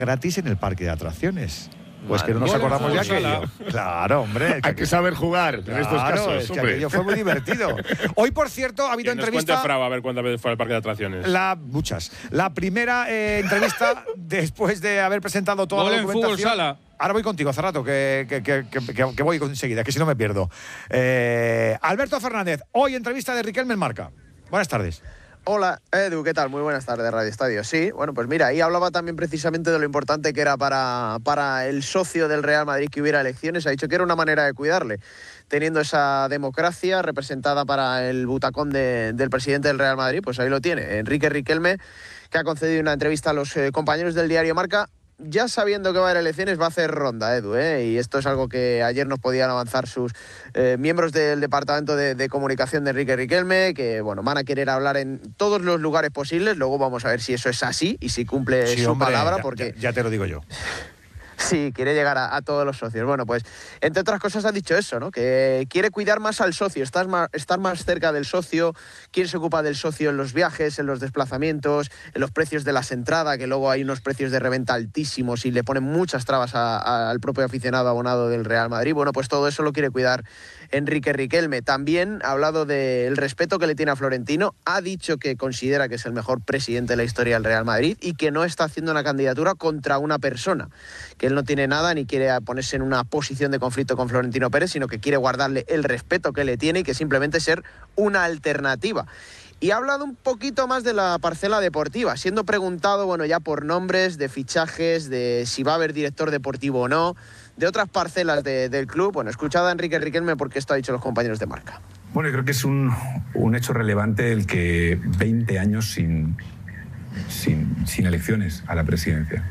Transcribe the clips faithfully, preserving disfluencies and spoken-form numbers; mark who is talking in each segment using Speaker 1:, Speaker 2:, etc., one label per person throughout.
Speaker 1: gratis en el parque de atracciones. Pues
Speaker 2: Madre
Speaker 1: que no nos
Speaker 2: mía,
Speaker 1: acordamos ya
Speaker 2: Sala.
Speaker 1: que Claro, hombre.
Speaker 3: Hay que saber jugar en
Speaker 1: Claro,
Speaker 3: estos casos,
Speaker 1: es que
Speaker 3: hombre.
Speaker 1: aquello fue muy divertido. Hoy, por cierto, ha habido
Speaker 2: Que nos
Speaker 1: entrevista.
Speaker 2: cuente Frau a ver cuántas veces fue al parque de atracciones.
Speaker 1: La, muchas. La primera eh, entrevista después de haber presentado toda
Speaker 2: Gol
Speaker 1: la
Speaker 2: en
Speaker 1: documentación.
Speaker 2: fútbol sala.
Speaker 1: Ahora voy contigo, hace rato, que, que, que, que, que- que voy enseguida, que si no me pierdo. Eh, Alberto Fernández, hoy entrevista de Riquelme en Marca. Buenas tardes.
Speaker 4: Hola, Edu, ¿qué tal? Muy buenas tardes, Radio Estadio. Sí, bueno, pues mira, ahí hablaba también precisamente de lo importante que era para, para el socio del Real Madrid que hubiera elecciones. Ha dicho que era una manera de cuidarle, teniendo esa democracia representada para el butacón de- del presidente del Real Madrid, pues ahí lo tiene, Enrique Riquelme, que ha concedido una entrevista a los eh, compañeros del diario Marca. Ya sabiendo que va a haber elecciones, va a hacer ronda, Edu, ¿eh? Y esto es algo que ayer nos podían avanzar sus eh, miembros del Departamento de, de Comunicación de Enrique Riquelme, que bueno, van a querer hablar en todos los lugares posibles. Luego vamos a ver si eso es así y si cumple
Speaker 1: Sí,
Speaker 4: su
Speaker 1: hombre,
Speaker 4: palabra,
Speaker 1: ya-
Speaker 4: porque
Speaker 1: ya, ya te lo digo yo.
Speaker 4: sí, quiere llegar a, a todos los socios. Bueno, pues, entre otras cosas ha dicho eso, ¿no? Que quiere cuidar más al socio, estar más, estar más cerca del socio, quién se ocupa del socio en los viajes, en los desplazamientos, en los precios de las entradas, que luego hay unos precios de reventa altísimos y le ponen muchas trabas a- a- al propio aficionado abonado del Real Madrid. Bueno, pues todo eso lo quiere cuidar Enrique Riquelme. También ha hablado del respeto que le tiene a Florentino, ha dicho que considera que es el mejor presidente de la historia del Real Madrid y que no está haciendo una candidatura contra una persona, que él no tiene nada ni quiere ponerse en una posición de conflicto con Florentino Pérez, sino que quiere guardarle el respeto que le tiene y que simplemente ser una alternativa. Y ha hablado un poquito más de la parcela deportiva, siendo preguntado, bueno, ya por nombres, de fichajes, de si va a haber director deportivo o no, de otras parcelas de- del club. Bueno, escuchad a Enrique Riquelme porque esto ha dicho los compañeros de Marca.
Speaker 5: Bueno, yo creo que es un, un hecho relevante el que veinte años sin, sin, sin elecciones a la presidencia.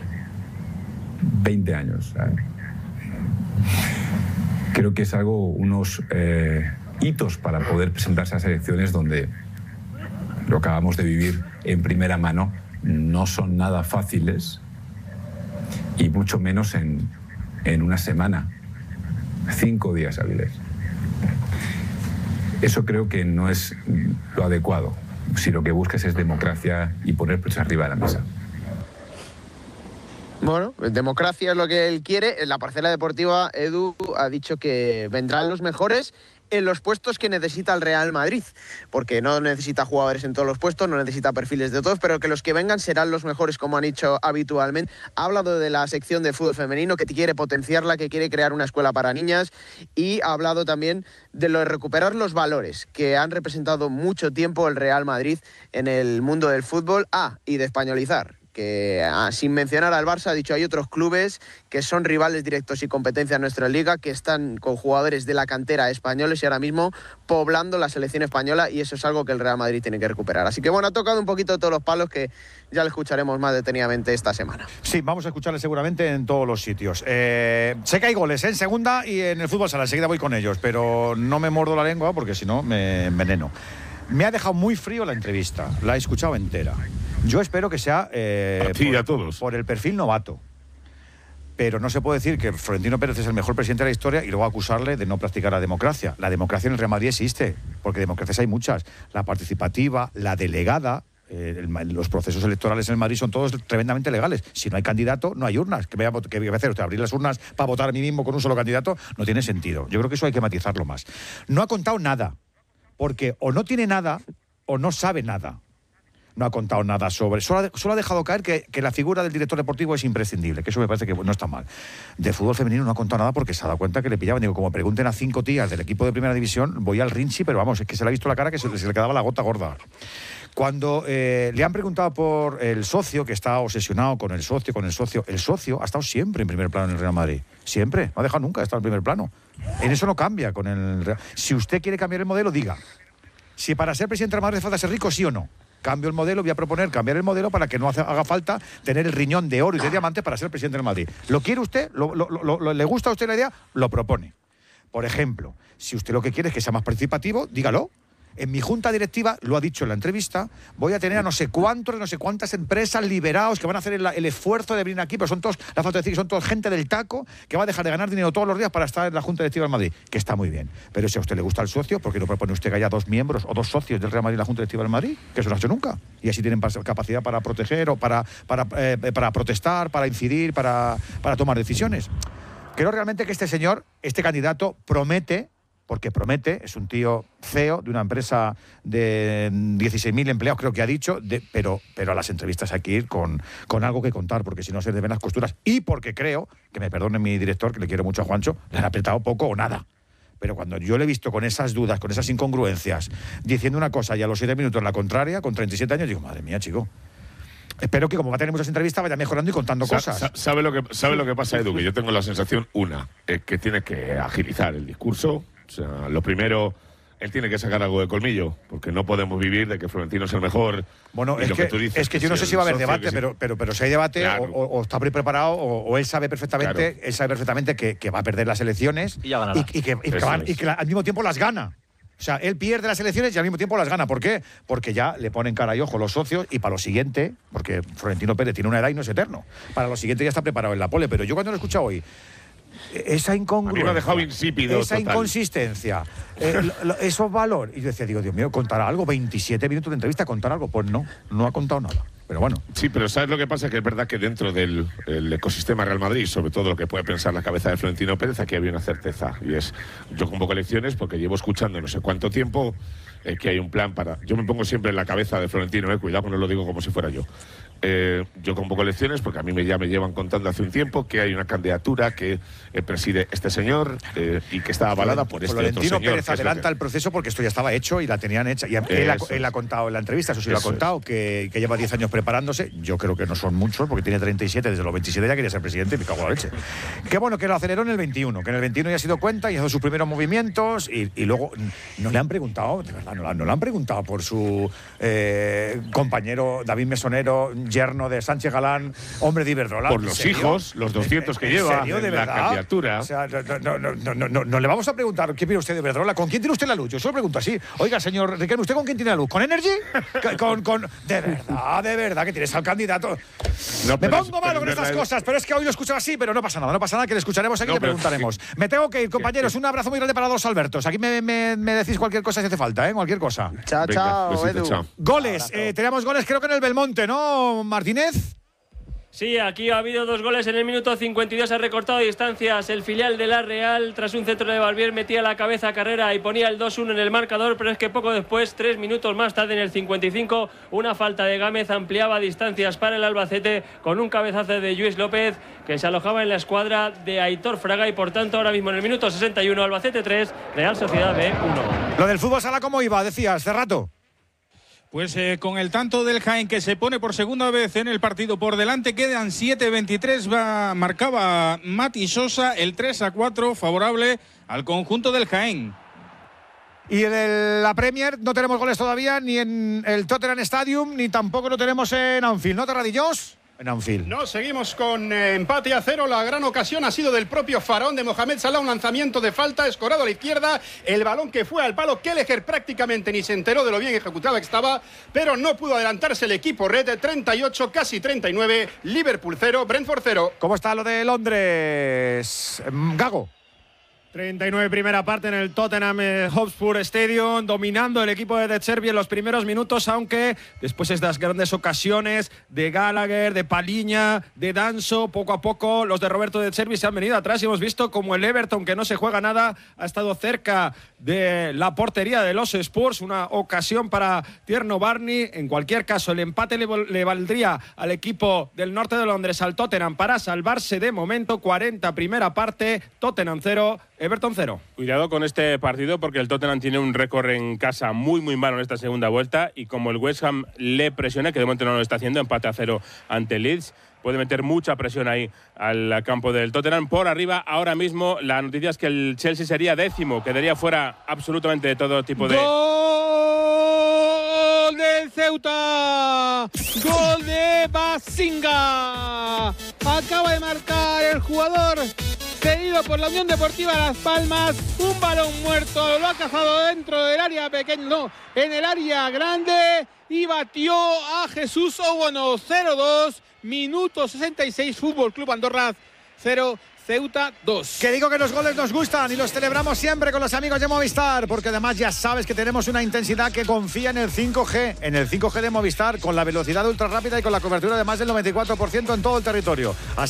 Speaker 5: veinte años. ¿sabes? Creo que es algo, unos eh, hitos para poder presentarse a las elecciones donde lo acabamos de vivir en primera mano, no son nada fáciles y mucho menos en, en una semana, cinco días hábiles. Eso creo que no es lo adecuado, si lo que buscas es democracia y poner precios arriba de la mesa.
Speaker 4: Bueno, democracia es lo que él quiere. En la parcela deportiva, Edu ha dicho que vendrán los mejores en los puestos que necesita el Real Madrid, porque no necesita jugadores en todos los puestos, no necesita perfiles de todos, pero que los que vengan serán los mejores, como han dicho habitualmente. Ha hablado de la sección de fútbol femenino, que quiere potenciarla, que quiere crear una escuela para niñas, y ha hablado también de lo de recuperar los valores que han representado mucho tiempo el Real Madrid en el mundo del fútbol. Ah, y de españolizar, que ah, sin mencionar al Barça, ha dicho, hay otros clubes que son rivales directos y competencia en nuestra liga, que están con jugadores de la cantera españoles y ahora mismo poblando la selección española, y eso es algo que el Real Madrid tiene que recuperar. Así que bueno, ha tocado un poquito todos los palos que ya le escucharemos más detenidamente esta semana.
Speaker 1: Sí, vamos a escucharle seguramente en todos los sitios. Eh, sé que hay goles, ¿eh? En segunda y en el fútbol sala, enseguida voy con ellos, pero no me muerdo la lengua porque si no me enveneno. Me ha dejado muy frío la entrevista, la he escuchado entera. Yo espero que sea eh,
Speaker 3: A ti y
Speaker 1: por,
Speaker 3: a todos.
Speaker 1: por el perfil novato. Pero no se puede decir que Florentino Pérez es el mejor presidente de la historia y luego acusarle de no practicar la democracia. La democracia en el Real Madrid existe, porque democracias hay muchas. La participativa, la delegada, eh, el, los procesos electorales en el Madrid son todos tremendamente legales. Si no hay candidato, no hay urnas. ¿Qué voy a, qué voy a hacer? ¿Usted abrir las urnas para votar a mí mismo con un solo candidato? No tiene sentido. Yo creo que eso hay que matizarlo más. No ha contado nada, porque o no tiene nada o no sabe nada. No ha contado nada sobre... Solo ha, solo ha dejado caer que, que la figura del director deportivo es imprescindible, que eso me parece que no está mal. De fútbol femenino no ha contado nada porque se ha dado cuenta que le pillaban. Digo, como pregunten a cinco tías del equipo de primera división, voy al Rinchi, pero vamos, es que se le ha visto la cara que se, se le quedaba la gota gorda. Cuando eh, le han preguntado por el socio, que está obsesionado con el socio, con el socio, el socio ha estado siempre en primer plano en el Real Madrid. Siempre. No ha dejado nunca de estar en primer plano. En eso no cambia con el Real. Si usted quiere cambiar el modelo, diga. Si para ser presidente del Madrid hace falta ser rico, sí o no. Cambio el modelo, voy a proponer cambiar el modelo para que no hace, haga falta tener el riñón de oro y de diamante para ser presidente del Madrid. ¿Lo quiere usted? ¿Lo, lo, lo, lo, ¿Le gusta a usted la idea? Lo propone. Por ejemplo, si usted lo que quiere es que sea más participativo, dígalo. en mi junta directiva, lo ha dicho en la entrevista, voy a tener a no sé cuántos, no sé cuántas empresas liberados que van a hacer el, el esfuerzo de venir aquí, pero son todos, la falta de decir que son todos gente del taco que va a dejar de ganar dinero todos los días para estar en la junta directiva del Madrid, que está muy bien. Pero si a usted le gusta el socio, ¿por qué no propone usted que haya dos miembros o dos socios del Real Madrid en la junta directiva del Madrid? Que eso no ha hecho nunca. Y así tienen capacidad para proteger o para, para, eh, para protestar, para incidir, para, para tomar decisiones. Creo realmente que este señor, este candidato, promete, porque promete, es un tío C E O de una empresa de dieciséis mil empleados, creo que ha dicho, de, pero, pero a las entrevistas hay que ir con, con algo que contar, porque si no se deben las costuras. Y porque creo, que me perdone mi director, que le quiero mucho a Juancho, le han apretado poco o nada. Pero cuando yo le he visto con esas dudas, con esas incongruencias, diciendo una cosa y a los siete minutos la contraria, con treinta y siete años, digo, madre mía, chico. Espero que, como va a tener muchas entrevistas, vaya mejorando y contando
Speaker 3: Sa
Speaker 1: cosas.
Speaker 3: sa ¿Sabe lo que sabe lo que pasa, Edu? Que yo tengo la sensación, una, es que tiene que agilizar el discurso. O sea, lo primero, él tiene que sacar algo de colmillo, porque no podemos vivir de que Florentino es el mejor.
Speaker 1: Bueno,
Speaker 3: y
Speaker 1: es
Speaker 3: lo
Speaker 1: que,
Speaker 3: que tú dices,
Speaker 1: es que yo
Speaker 3: que
Speaker 1: no
Speaker 3: si
Speaker 1: sé si
Speaker 3: el
Speaker 1: va a haber
Speaker 3: socio,
Speaker 1: debate,
Speaker 3: que si-
Speaker 1: pero, pero, pero si hay debate,
Speaker 3: Claro.
Speaker 1: o, o está muy preparado, o, o él sabe perfectamente,
Speaker 3: Claro.
Speaker 1: él sabe perfectamente que, que va a perder las elecciones
Speaker 6: Y ya ganará.
Speaker 1: y, y que, y que
Speaker 3: Eso
Speaker 1: van-
Speaker 3: es.
Speaker 1: y que la- al mismo tiempo las gana. O sea, él pierde las elecciones y al mismo tiempo las gana. ¿Por qué? Porque ya le ponen cara y ojo los socios y para lo siguiente, porque Florentino Pérez tiene una edad y no es eterno, para lo siguiente ya está preparado en la pole. Pero yo cuando lo he escuchado hoy, esa incongruencia,
Speaker 3: A mí me ha dejado insípido
Speaker 1: esa
Speaker 3: total.
Speaker 1: inconsistencia, eh, lo- lo- esos valores. Y yo decía, digo, Dios mío, ¿contará algo? veintisiete minutos de entrevista, ¿contar algo? Pues no, no ha contado nada. Pero bueno.
Speaker 3: Sí, pero ¿sabes lo que pasa? Que es verdad que dentro del el ecosistema Real Madrid, sobre todo lo que puede pensar la cabeza de Florentino Pérez, aquí había una certeza. Y es, yo convoco elecciones porque llevo escuchando no sé cuánto tiempo eh, que hay un plan para... Yo me pongo siempre en la cabeza de Florentino, eh, cuidado que no lo digo como si fuera yo. Eh, yo convoco elecciones porque a mí me, ya me llevan contando hace un tiempo que hay una candidatura que eh, preside este señor eh, y que está avalada por este otro
Speaker 1: Florentino
Speaker 3: señor.
Speaker 1: Pérez
Speaker 3: que es lo
Speaker 1: adelanta
Speaker 3: que-
Speaker 1: el proceso porque esto ya estaba hecho y la tenían hecha. Y él, ha,
Speaker 3: Eso
Speaker 1: él ha
Speaker 3: es.
Speaker 1: contado en la entrevista, eso sí lo ha
Speaker 3: Eso
Speaker 1: contado, que, que lleva diez años preparándose. Yo creo que no son muchos porque tiene treinta y siete, desde los veintisiete ya quería ser presidente y me cago en la leche. Qué bueno que lo aceleró en el veintiuno, que en el veintiuno ya se dio cuenta y hizo sus primeros movimientos y, y luego no le han preguntado, de verdad, no, la- no le han preguntado por su eh, compañero David Mesonero, yerno de Sánchez Galán, hombre de Iberdrola.
Speaker 3: Por
Speaker 1: ¿En
Speaker 3: los
Speaker 1: serio?
Speaker 3: hijos, los doscientos que
Speaker 1: ¿En
Speaker 3: lleva
Speaker 1: serio, de
Speaker 3: en la
Speaker 1: verdad?
Speaker 3: candidatura.
Speaker 1: O sea, no, no, no, no, no, no, no le vamos a preguntar qué tiene usted de Iberdrola, ¿con quién tiene usted la luz? Yo solo pregunto así. Oiga, señor Riquelme, ¿usted con quién tiene la luz? ¿Con Energy? ¿Con, con, de verdad, de verdad, que tienes al candidato.
Speaker 3: No,
Speaker 1: Me
Speaker 3: pero es-
Speaker 1: pongo
Speaker 3: pero
Speaker 1: malo
Speaker 3: es
Speaker 1: con estas
Speaker 3: verdad,
Speaker 1: cosas, pero es que hoy lo escucho así, pero no pasa nada, no pasa nada, que le escucharemos aquí y
Speaker 3: No,
Speaker 1: le
Speaker 3: pero
Speaker 1: preguntaremos.
Speaker 3: sí.
Speaker 1: Me tengo que ir, compañeros. Un abrazo muy grande para los Albertos. Aquí me, me, me decís cualquier cosa si hace falta, ¿eh? Cualquier cosa.
Speaker 4: Chao,
Speaker 3: Venga,
Speaker 4: chao,
Speaker 3: besito,
Speaker 4: Edu.
Speaker 3: chao.
Speaker 1: Goles, eh, teníamos goles creo que en el Belmonte, ¿no, Martínez?
Speaker 7: Sí, aquí ha habido dos goles en el minuto cincuenta y dos, ha recortado distancias el filial de la Real, tras un centro de Barbier metía la cabeza a Carrera y ponía el dos uno en el marcador, pero es que poco después, tres minutos más tarde en el cincuenta y cinco, una falta de Gámez ampliaba distancias para el Albacete con un cabezazo de Lluís López que se alojaba en la escuadra de Aitor Fraga y por tanto ahora mismo en el minuto sesenta y uno Albacete tres, Real Sociedad B uno.
Speaker 1: Lo del fútbol sala, ¿cómo iba? Decías, hace rato.
Speaker 8: Pues eh, con el tanto del Jaén que se pone por segunda vez en el partido por delante, quedan siete veintitrés, va, marcaba Mati Sosa el tres a cuatro favorable al conjunto del Jaén.
Speaker 1: Y en la Premier no tenemos goles todavía, ni en el Tottenham Stadium, ni tampoco lo tenemos en Anfield, ¿no, Terradillos? En Anfield.
Speaker 9: No, seguimos con eh, empate a cero. La gran ocasión ha sido del propio Faraón de Mohamed Salah, un lanzamiento de falta, escorado a la izquierda, el balón que fue al palo. Kelleher prácticamente ni se enteró de lo bien ejecutada que estaba, pero no pudo adelantarse el equipo red. treinta y ocho, casi treinta y nueve, Liverpool cero, Brentford cero.
Speaker 1: ¿Cómo está lo de Londres? Mm, Gago.
Speaker 10: treinta y nueve primera parte en el Tottenham eh, Hotspur Stadium, dominando el equipo de De Zerbi en los primeros minutos, aunque después de estas grandes ocasiones de Gallagher, de Paliña, de Danso, poco a poco los de Roberto De Zerbi se han venido atrás y hemos visto como el Everton, que no se juega nada, ha estado cerca de la portería de los Spurs, una ocasión para Tierno Barney. En cualquier caso, el empate le, le valdría al equipo del norte de Londres, al Tottenham, para salvarse de momento. Cuarenta primera parte, Tottenham cero, Everton cero.
Speaker 2: Cuidado con este partido porque el Tottenham tiene un récord en casa muy muy malo en esta segunda vuelta y como el West Ham le presiona, que de momento no lo está haciendo, empate a cero ante Leeds, puede meter mucha presión ahí al campo del Tottenham. Por arriba, ahora mismo, la noticia es que el Chelsea sería décimo, quedaría fuera absolutamente de todo tipo de...
Speaker 11: ¡Gol del Ceuta! ¡Gol de Basinga! Acaba de marcar el jugador cedido por la Unión Deportiva Las Palmas. Un balón muerto, lo ha cazado dentro del área pequeña, no, en el área grande y batió a Jesús Obono. Cero dos, minuto sesenta y seis, Fútbol Club Andorra cero, Ceuta dos.
Speaker 1: Que digo que los goles nos gustan y los celebramos siempre con los amigos de Movistar, porque además ya sabes que tenemos una intensidad que confía en el cinco G, en el cinco G de Movistar, con la velocidad ultra rápida y con la cobertura de más del noventa y cuatro por ciento en todo el territorio. Así